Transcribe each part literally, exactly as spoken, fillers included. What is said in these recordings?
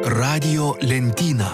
Radio lentyna.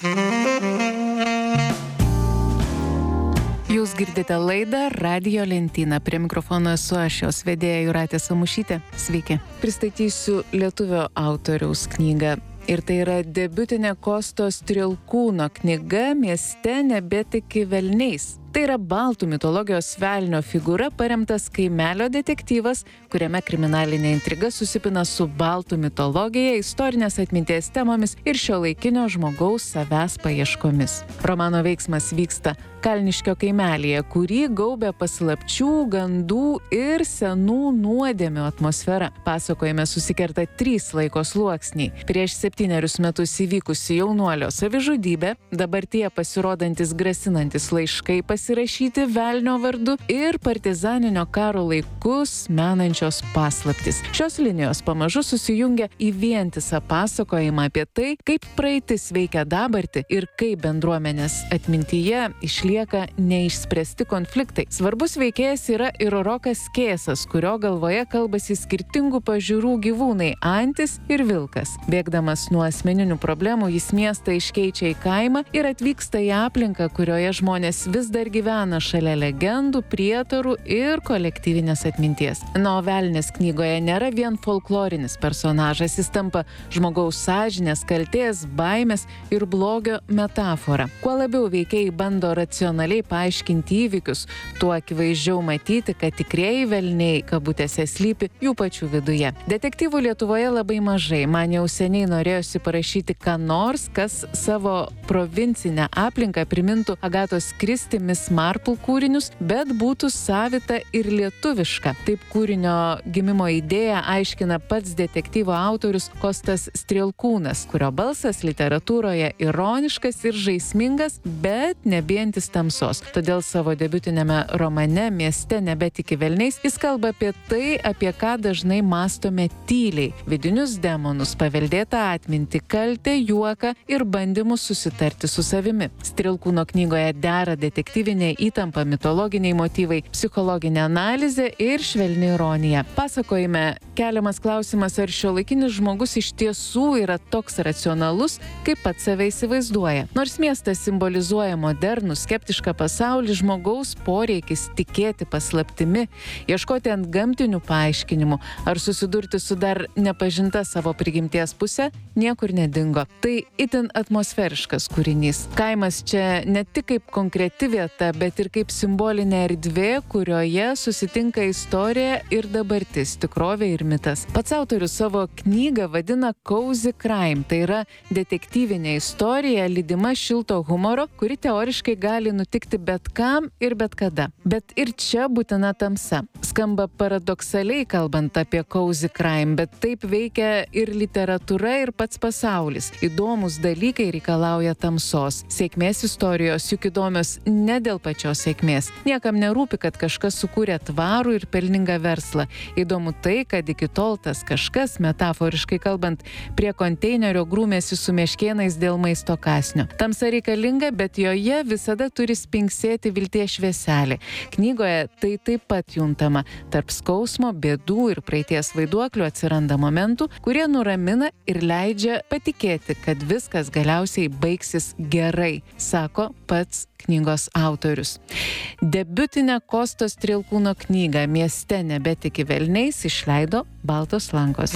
Jūs girdite laidą Radio lentyna. Prie mikrofono esu aš, jos vedėja Jūratė Samušytė. Sveiki. Pristatysiu lietuvio autoriaus knygą. Ir tai yra debiutinė Kosto Strielkūno knyga Mieste nebetiki velniais. Tai yra baltų mitologijos velnio figūra paremtas kaimelio detektyvas, kuriame kriminalinė intriga susipina su baltų mitologija, istorinės atminties temomis ir šiuolaikinio žmogaus savęs paieškomis. Romano veiksmas vyksta Kalniškio kaimelyje, kurį gaubia paslapčių, gandų ir senų nuodėmių atmosfera. Pasakojime susikerta trys laiko sluoksniai. Prieš septynerius metus įvykusi jaunuolio savižudybė, dabartyje pasirodantis grasinantis laiškai pasirašyti velnio vardu ir partizaninio karo laikus menančios paslaptis. Šios linijos pamažu susijungia į vientisą pasakojimą apie tai, kaip praeitis veikia dabartį ir kaip bendruomenės atmintyje išlieka neišspręsti konfliktai. Svarbus veikėjas yra ir Rokas Kėsas, kurio galvoje kalbasi skirtingų pažiūrų gyvūnai – antis ir vilkas. Bėgdamas nuo asmeninių problemų, jis miestą iškeičia į kaimą ir atvyksta į aplinką, kurioje žmonės vis dar gyvena šalia legendų, prietarų ir kolektyvinės atminties. Na, o velnias knygoje nėra vien folklorinis personažas, jis tampa žmogaus sąžinės, kaltės, baimės ir blogio metafora. Kuo labiau veikėjai bando racionaliai paaiškinti įvykius, tuo akivaizdžiau matyti, kad tikrieji velniai kabutėse slypi jų pačių viduje. Detektyvų Lietuvoje labai mažai. Man jau seniai norėjosi parašyti ką nors, kas savo provincinę aplinką primintų Agatos Kristi Miss Marple kūrinius, bet būtų savita ir lietuviška. Taip kūrinio gimimo idėją aiškina pats detektyvo autorius Kostas Strielkūnas, kurio balsas literatūroje ironiškas ir žaismingas, bet nebijantis tamsos. Todėl savo debiutinėme romane Mieste nebetiki velniais jis kalba apie tai, apie ką dažnai mąstome tyliai – vidinius demonus, paveldėtą atmintį, kaltę, juoką ir bandymus susitarti su savimi. Strielkūno knygoje dera detektyvinė įtampa, mitologiniai motyvai, psichologinė analizė ir švelni ironija. Pasakojime keliamas klausimas, ar šiuolaikinis žmogus iš tiesų yra toks racionalus, kaip pats save įsivaizduoja. Nors miestas simbolizuoja modernų, skeptišką pasaulį, žmogaus poreikis tikėti paslaptimi, ieškoti ant gamtinių paaiškinimų ar susidurti su dar nepažinta savo prigimties pusė, niekur nedingo. Tai itin atmosferiškas kūrinys. Kaimas čia ne tik kaip konkreti vieta, bet ir kaip simbolinė erdvė, kurioje susitinka istorija ir dabartis, tikrovė ir mitas. Pats autorius savo knygą vadina cozy crime, tai yra detektyvinė istorija lydima šilto humoro, kuri teoriškai gali nutikti bet kam ir bet kada. Bet ir čia būtina tamsa. Skamba paradoksaliai kalbant apie cozy crime, bet taip veikia ir literatūra, ir pats pasaulis. Įdomus dalykai reikalauja tamsos. Sėkmės istorijos juk įdomios ne dėl pačios sėkmės. Niekam nerūpi, kad kažkas sukūrė tvarų ir pelningą verslą. Įdomu tai, kad iki tol tas kažkas, metaforiškai kalbant, prie konteinerio grūmėsi su meškėnais dėl maisto kąsnio. Tamsa reikalinga, bet joje visada turi spinksėti vilties švieselė. Knygoje tai taip pat juntama. Tarp skausmo, bėdų ir praeities vaiduoklių atsiranda momentų, kurie nuramina ir leidžia patikėti, kad viskas galiausiai baigsis gerai, sako pats knygos autorius. Debiutinę Kosto Strielkūno knygą Mieste nebetiki velniais išleido Baltos lankos.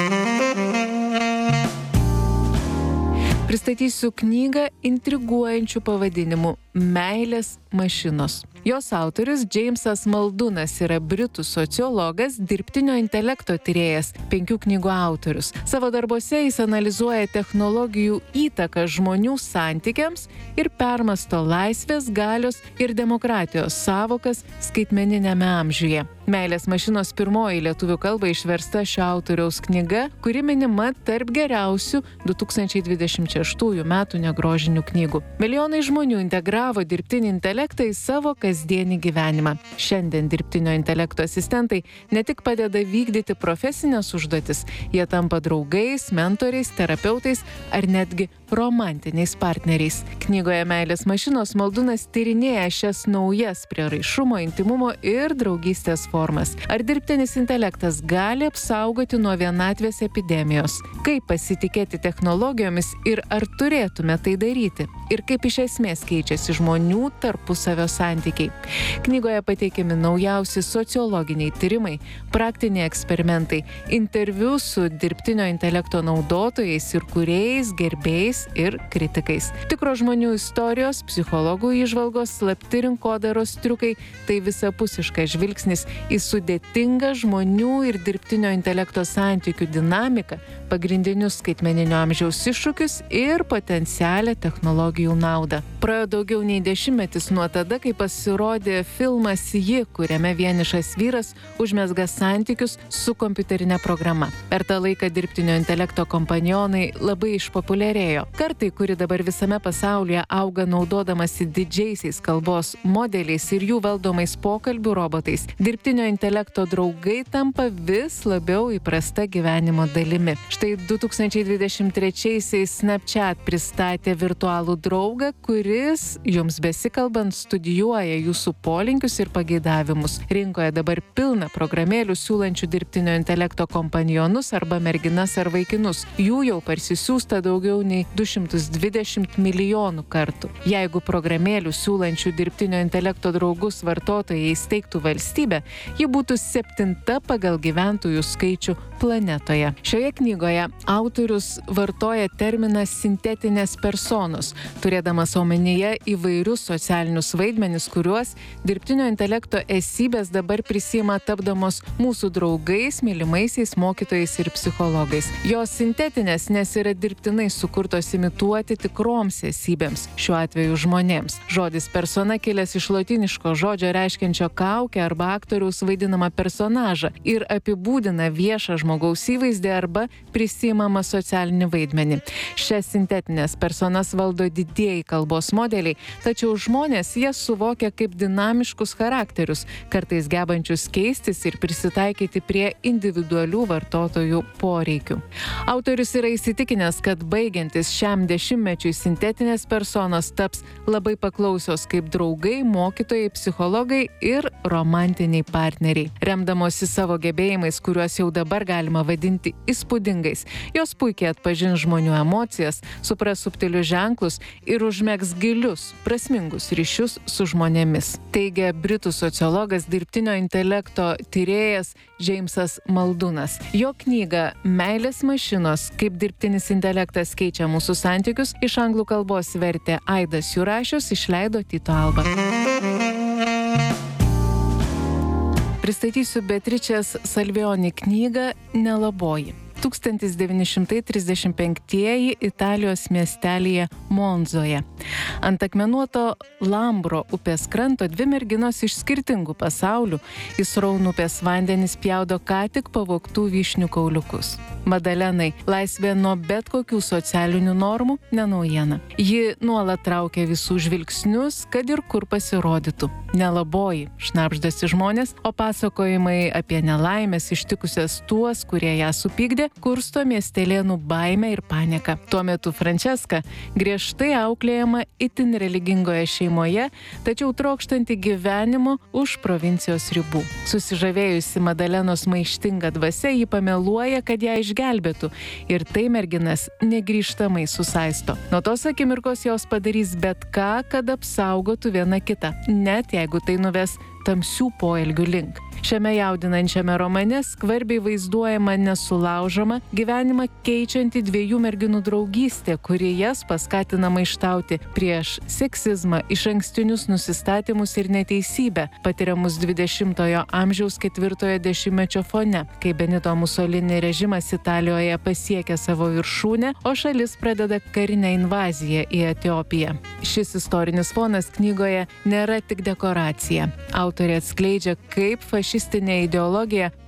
Pristatysiu knygą intriguojančių pavadinimu Meilės mašinos. Jos autorius Džeimsas Maldunas yra britų sociologas, dirbtinio intelekto tyrėjas, penkių knygų autorius. Savo darbuose jis analizuoja technologijų įtaką žmonių santykiams ir permasto laisvės, galios ir demokratijos savokas skaitmeniniame amžiuje. Meilės mašinos pirmoji lietuvių kalba išversta šio autoriaus knyga, kuri minima tarp geriausių du tūkstančiai dvidešimt šeštųjų metų negrožinių knygų. Milijonai žmonių integravo dirbtinį intelektą į savo kasdienį gyvenimą. Šiandien dirbtinio intelekto asistentai ne tik padeda vykdyti profesinės užduotis, jie tampa draugais, mentoriais, terapeutais ar netgi romantiniais partneriais. Knygoje Meilės mašinos Maldunas tyrinėja šias naujas prieraišumo, intimumo ir draugystės formas. Ar dirbtinis intelektas gali apsaugoti nuo vienatvės epidemijos? Kaip pasitikėti technologijomis ir ar turėtume tai daryti? Ir kaip iš esmės keičiasi žmonių tarpusavio santykiai? Knygoje pateikiami naujausi sociologiniai tyrimai, praktiniai eksperimentai, interviu su dirbtinio intelekto naudotojais ir kūrėjais, gerbėjais ir kritikais. Tikro žmonių istorijos, psichologų įžvalgos, slapti rinkodaros triukai – tai visapusiškas žvilgsnis į sudėtingą žmonių ir dirbtinio intelekto santykių dinamiką, pagrindinius skaitmeninio amžiaus iššūkius ir potencialią technologijų naudą. Praėjo daugiau nei dešimtmetis nuo tada, kai pasirodė filmas Ji, kuriame vienišas vyras užmezga santykius su kompiuterinė programa. Per tą laiką dirbtinio intelekto kompanionai labai išpopuliarėjo. Kartai, kuri dabar visame pasaulyje auga naudodamasi didžiaisiais kalbos modeliais ir jų valdomais pokalbių robotais, dirbtinio intelekto draugai tampa vis labiau įprasta gyvenimo dalimi. Štai du tūkstančiai dvidešimt trečiaisiais Snapchat pristatė virtualų draugą, kuris, jums besikalbant, studijuoja jūsų polinkius ir pageidavimus. Rinkoje dabar pilna programėlių siūlančių dirbtinio intelekto kompanionus arba merginas ar vaikinus. Jų jau parsisiųsta daugiau nei du šimtus dvidešimt milijonų kartų. Jeigu programėlių siūlančių dirbtinio intelekto draugus vartotojai įsteigtų valstybę, ji būtų septinta pagal gyventojų skaičių planetoje. Šioje knygoje autorius vartoja terminą sintetinės personos, turėdamas omenyje įvairius socialinius vaidmenis, kuriuos dirbtinio intelekto esybės dabar prisiima tapdamos mūsų draugais, mylimaisiais, mokytojais ir psichologais. Jos sintetinės, nes yra dirbtinai sukurtos imituoti tikroms esybėms, šiuo atveju žmonėms. Žodis persona kilęs iš lotyniško žodžio reiškiančio kaukę arba aktoriaus vaidinamą personažą ir apibūdina viešą žmogaus įvaizdį arba prisiimamą socialinį vaidmenį. Šias sintetinės personas valdo didieji kalbos modeliai, tačiau žmonės jas suvokia kaip dinamiškus charakterius, kartais gebančius keistis ir prisitaikyti prie individualių vartotojų poreikių. Autorius yra įsitikinęs, kad baigiantis šiam dešimtmečiui sintetinės personos taps labai paklausios kaip draugai, mokytojai, psichologai ir romantiniai partneriai. Remdamosi savo gebėjimais, kuriuos jau dabar galima vadinti įspūdingais, jos puikiai atpažins žmonių emocijas, supras subtilius ženklus ir užmegs gilius, prasmingus ryšius su žmonėmis. Teigia britų sociologas, dirbtinio intelekto tyrėjas Džeimsas Maldunas. Jo knygą Meilės mašinos, kaip dirbtinis intelektas keičia mūsų santykius, iš anglų kalbos vertė Aidas Jurašius, išleido Tyto Alba. Pristatysiu Beatričės Salvioni knygą Nelaboji. tūkstantis devyni šimtai trisdešimt penktieji Italijos miestelyje Monzoje. Ant akmenuoto Lambro upės kranto dvi merginos iš skirtingų pasaulių į sraunų upės vandenis pjaudo ką tik pavogtų vyšnių kauliukus. Madalenai laisvė nuo bet kokių socialinių normų nenaujiena. Ji nuolat traukia visų žvilgsnius, kad ir kur pasirodytų. Nelaboji, šnabždasi žmonės, o pasakojimai apie nelaimės ištikusias tuos, kurie ją supykdė, kursto miestelėnų baimę ir panieką. Tuo metu Frančeska griežtai auklėjama itin religingoje šeimoje, tačiau trokštanti gyvenimo už provincijos ribų. Susižavėjusi Madalenos maištinga dvasia, ji pameluoja, kad ją išgelbėtų, ir tai merginas negrįžtamai susaisto. Nuo tos akimirkos jos padarys bet ką, kad apsaugotų viena kitą, net jeigu tai nuves tamsių poelgių link. Šiame jaudinančiame romane skvarbiai vaizduojama nesulaužoma, gyvenimą keičianti dviejų merginų draugystė, kuri jas paskatina maištauti prieš seksizmą, išankstinius nusistatymus ir neteisybę, patiriamus dvidešimtojo amžiaus ketvirtojo dešimtmečio fone, kai Benito Mussolini režimas Italijoje pasiekia savo viršūnę, o šalis pradeda karinę invaziją į Etiopiją. Šis istorinis fonas knygoje nėra tik dekoracija. Autorė atskleidžia, kaip fašistinė ideologija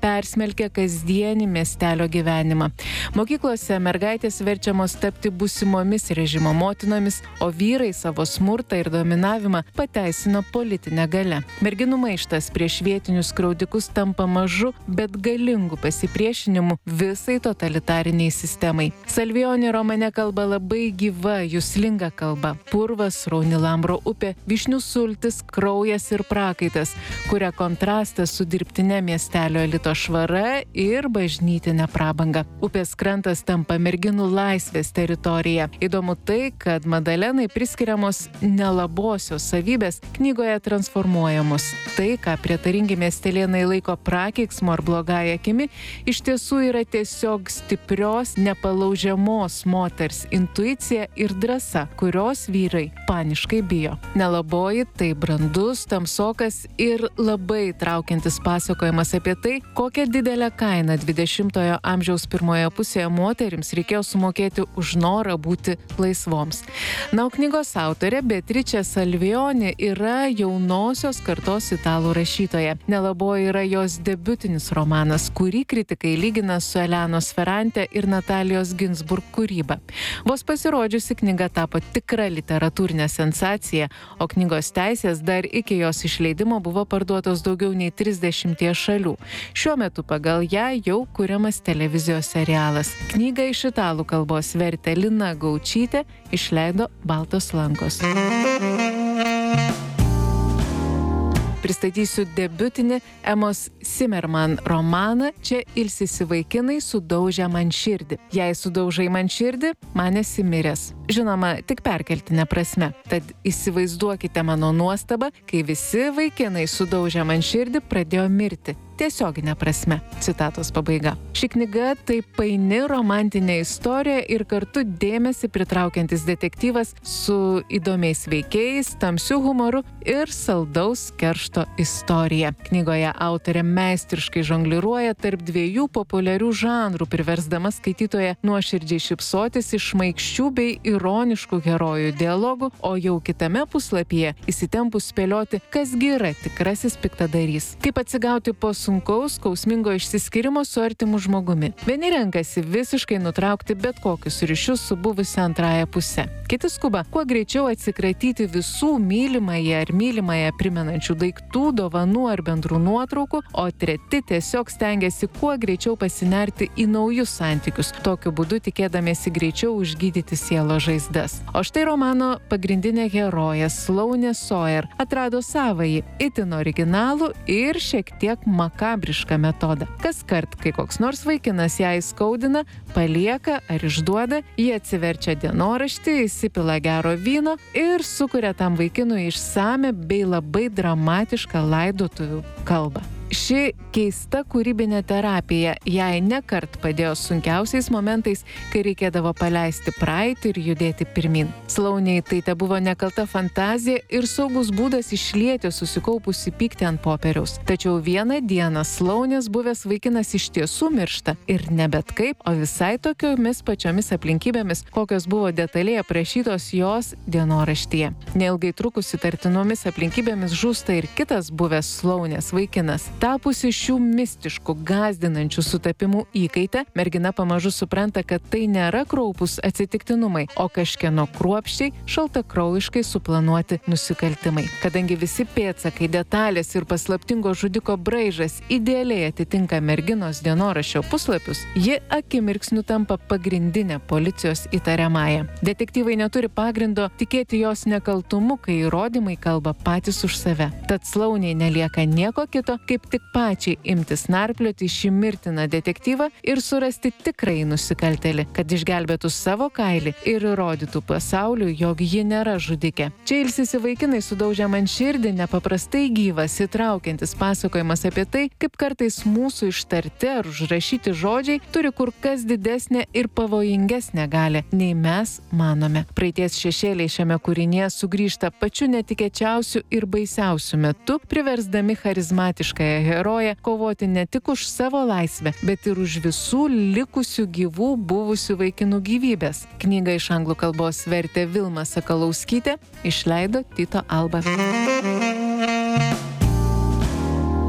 persmelkia kasdienį miestelio gyvenimą. Mokyklose mergaitės verčiamos tapti būsimomis režimo motinomis, o vyrai savo smurtą ir dominavimą pateisino politinę galią. Merginų maištas prieš vietinius skriaudikus tampa mažu, bet galingu pasipriešinimu visai totalitariniai sistemai. Salvioni romane kalba labai gyva, juslinga kalba. Purvas, srauni Lambro upė, vyšnių sultis, kraujas ir prakaitas, kuria kontrastas su dirbtine miestelio elito švara ir bažnytinė prabanga. Upės krantas tampa merginų laisvės teritorija. Įdomu tai, kad Madalenai priskiriamos nelabosios savybės knygoje transformuojamos. Tai, ką prietaringi miestelėnai laiko prakeiksmo ar blogąja akimi, iš tiesų yra tiesiog stiprios, nepalaužiamos moters intuicija ir drąsa, kurios vyrai paniškai bijo. Nelaboji tai brandus, tamsokas ir labai traukiantis pasakojimas apie tai, kokią didelę kainą dvidešimtojo amžiaus pirmoje pusėje moterims reikėjo sumokėti už norą būti laisvoms. Na, o knygos autorė Beatričė Salvioni yra jaunosios kartos italų rašytoja. Nelaboji yra jos debiutinis romanas, kurį kritikai lygina su Elenos Ferrante ir Natalijos Ginsburg kūryba. Vos pasirodžiusi knyga tapo tikra literatūrinė sensacija, o knygos teisės dar iki jos išleidimo buvo parduotos daugiau nei trisdešimtyje šalių. Šiuo metu pagal ją jau kuriamas televizijos serialas. Knygą iš italų kalbos vertė Lina Gaučytė, išleido Baltos lankos. Pristatysiu debiutinį Emos Zimmerman romaną Čia ilsisi vaikinai sudaužė man širdį. Jei sudaužai man širdį, man esi miręs. Žinoma, tik perkeltine prasme. Tad įsivaizduokite mano nuostabą, kai visi vaikinai sudaužė man širdį pradėjo mirti. Tiesioginė prasme. Citatos pabaiga. Ši knyga tai paini romantinė istorija ir kartu dėmesį pritraukiantis detektyvas su įdomiais veikėjais, tamsiu humoru ir saldaus keršto istorija. Knygoje autorė meistriškai žongliruoja tarp dviejų populiarių žanrų, priversdama skaitytoją nuoširdžiai šypsotis iš šmaikščių bei ironiškų herojų dialogų, o jau kitame puslapyje įsitempus spėlioti, kasgi yra tikrasis piktadarys. Kaip atsigauti po sunkaus, skausmingo išsiskyrimo su artimu žmogumi. Vieni renkasi visiškai nutraukti bet kokius ryšius su buvusia antraja puse. Kiti skuba kuo greičiau atsikratyti visų mylimąją ar mylimąją primenančių daiktų, dovanų ar bendrų nuotraukų, o treti tiesiog stengiasi kuo greičiau pasinerti į naujus santykius, tokiu būdu tikėdamiesi greičiau užgydyti sielo žaizdas. O štai romano pagrindinė herojė Sloane Sawyer atrado savąjį, itin originalų ir šiek tiek makabrišką metodą. Kaskart, kai koks nors vaikinas ją įskaudina, palieka ar išduoda, jie atsiverčia dienoraštį, įsipila gero vyno ir sukuria tam vaikinui išsame bei labai dramatišką laidotuvių kalbą. Ši keista kūrybinė terapija jai nekart padėjo sunkiausiais momentais, kai reikėdavo paleisti praeitį ir judėti pirmin. Sloanei tai tebuvo nekalta fantazija ir saugus būdas išlieti susikaupusį pyktį ant popieriaus. Tačiau vieną dieną Sloanės buvęs vaikinas iš tiesų miršta ir ne bet kaip, o visai tokiomis pačiomis aplinkybėmis, kokios buvo detaliai aprašytos jos dienoraštyje. Neilgai trukus įtartinomis aplinkybėmis žūsta ir kitas buvęs Sloanės vaikinas. Tapusi šių mistiškų, gąsdinančių sutapimų įkaite, mergina pamažu supranta, kad tai nėra kraupūs atsitiktinumai, o kažkieno kruopščiai, šaltakraujiškai suplanuoti nusikaltimai. Kadangi visi pėdsakai, detalės ir paslaptingo žudiko braižas idealiai atitinka merginos dienoraščio puslapius, ji akimirksniu tampa pagrindinė policijos įtariamąja. Detektyvai neturi pagrindo tikėti jos nekaltumu, kai įrodymai kalba patys už save. Tad Sloanei nelieka nieko kito, kaip tik pačiai imtis narplioti šį mirtiną detektyvą ir surasti tikrai nusikaltėlį, kad išgelbėtų savo kailį ir įrodytų pasauliui, jog ji nėra žudikė. Čia ilsisi vaikinai sudaužė man širdį nepaprastai gyvas, įtraukiantis pasakojimas apie tai, kaip kartais mūsų ištarti ar užrašyti žodžiai turi kur kas didesnę ir pavojingesnę galią, nei mes manome. Praeities šešėliai šiame kūrinyje sugrįžta pačiu netikėčiausiu ir baisiausiu metu, priversdami charizmatiškąją heroję kovoti ne tik už savo laisvę, bet ir už visų likusių gyvų buvusių vaikinų gyvybės. Knygą iš anglų kalbos vertė Vilma Sakalauskytė, išleido Tyto Alba.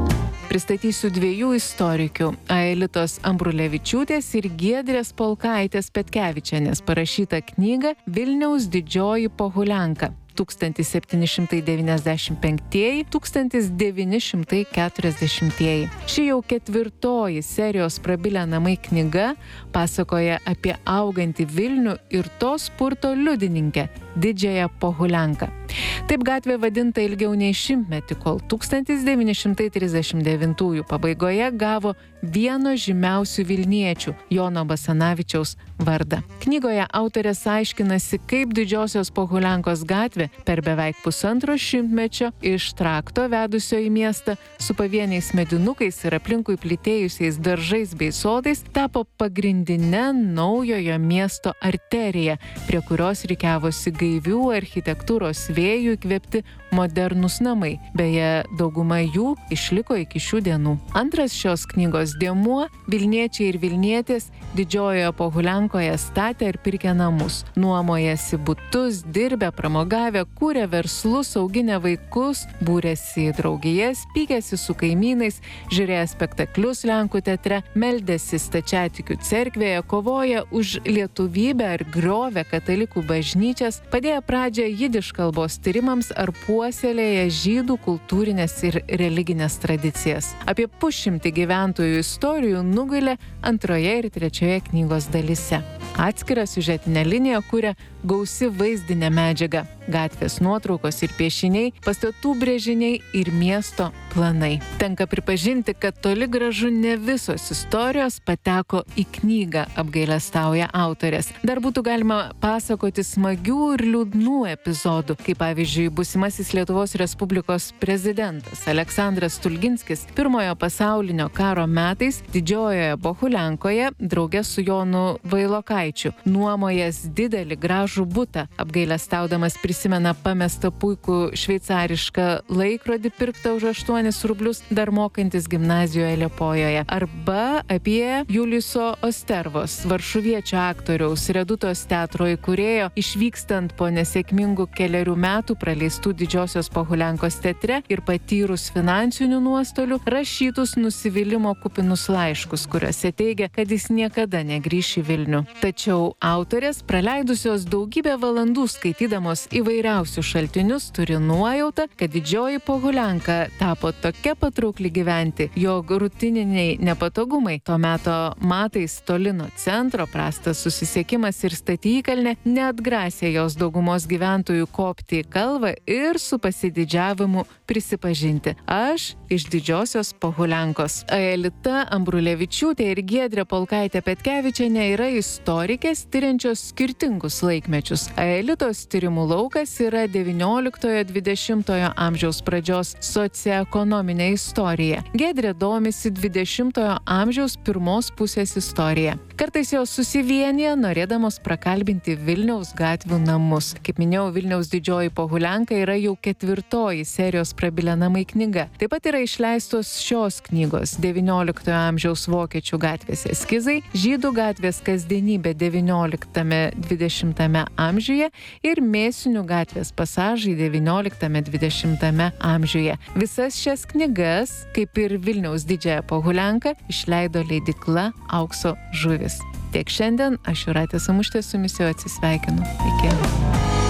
pristatysiu dviejų istorikių – Aelitos Ambrulevičiūtės ir Giedrės Polkaitės Petkevičienės parašytą knygą Vilniaus didžioji Pohulianka tūkstantis septyni šimtai devyniasdešimt penktieji - tūkstantis devyni šimtai keturiasdešimtieji. Ši jau ketvirtoji serijos Prabilę namai knyga pasakoja apie augantį Vilnių ir to spurto liudininkę – didžiąją Pohulianką. Taip gatvė vadinta ilgiau nei šimtmetį, kol tūkstantis devyni šimtai trisdešimt devintųjų pabaigoje gavo vieno žymiausių Vilniečių – Jono Basanavičiaus vardą. Knygoje autorės aiškinasi, kaip didžiosios Pohuliankos gatvė per beveik pusantro šimtmečio iš trakto vedusio į miestą su pavieniais medinukais ir aplinkui plytėjusiais daržais bei sodais tapo pagrindine naujojo miesto arterija, prie kurios rikiavosi gaivių architektūros vėjų įkvėpti modernūs namai. Beje, dauguma jų išliko iki šių dienų. Antras šios knygos dėmuo – Vilniečiai ir Vilnietės didžiojoje Pohuliankoje statė ir pirkė namus. Nuomojasi butus, dirbę, pramogavę, kūrė verslus, auginę vaikus, būrėsi į draugijas, pykėsi su kaimynais, žiūrėjo spektaklius Lenkų teatre, meldėsi stačiatikių cerkvėje, kovoja už lietuvybę ar griovė katalikų bažnyčias, padėjo pradžią jidiš kalbos tyrimams ar puoselėja žydų kultūrinės ir religinės tradicijas. Apie pusšimtį gyventojų istorijų nugulė antroje ir trečioje knygos dalyse. Atskirą siužetinę liniją kuria gausi vaizdinė medžiaga – gatvės nuotraukos ir piešiniai, pastatų brėžiniai ir miesto planai. Tenka pripažinti, kad toli gražu ne visos istorijos pateko į knygą, apgailestauja autorės. Dar būtų galima pasakoti smagių ir liūdnų epizodų, kaip pavyzdžiui, būsimasis Lietuvos Respublikos prezidentas Aleksandras Stulginskis pirmojo pasaulinio karo metais didžiojoje Pohuliankoje drauge su Jonu Vailokaičiu nuomojas didelį gražų butą, apgailestaudamas prisimena pamestą puikų šveicarišką laikrodį pirktą už aštuonis rublius, dar mokantis gimnazijoje Liepojoje. Arba apie Juliuso Ostervos, varšuviečio aktoriaus Redutos teatro įkūrėjo, išvykstant po nesėkmingų kelerių metų praleistų didžiosios Pohuliankos teatre ir patyrus finansinių nuostolių, rašytus nusivylimo kupinus laiškus, kuriuose teigia, kad jis niekada negrįš į Vilnių. Tačiau autorės, praleidusios daugybę valandų skaitydamos įvairiausius šaltinius, turi nuojautą, kad didžioji Pohulianka tapo tokia patraukli gyventi, jog rutininiai nepatogumai to meto matais toli nuo centro, prastas susisiekimas ir statykalnė neatgrasė jos daugumos gyventojų kopti į kalvą ir su pasididžiavimu prisipažinti: aš iš didžiosios Pohuliankos. Aelita Ambrulevičiūtė ir Giedrė Polkaitė Petkevičienė yra istorikės tiriančios skirtingus laikmečius. Aelitos tyrimų laukas yra devynioliktojo dvidešimtojo amžiaus pradžios socioekonominė istorija. Giedrė domisi dvidešimtojo amžiaus pirmos pusės istorija. Kartais jos susivienija, norėdamos prakalbinti Vilniaus gatvių namus. Kaip minėjau, Vilniaus didžioji Pohulianka yra jau ketvirtoji serijos Prabilę namai knyga. Taip pat yra išleistos šios knygos devynioliktojo amžiaus vokiečių gatvės eskizai, žydų gatvės kasdienybė devynioliktame dvidešimtame amžiuje ir Mėsinių gatvės pasažai devynioliktame dvidešimtame amžiuje. Visas šias knygas, kaip ir Vilniaus didžiąją Pohulianką, išleido leidykla Aukso žuvys. Tiek šiandien, aš Jūratė Samušytė su jumis jau atsisveikinu. Iki.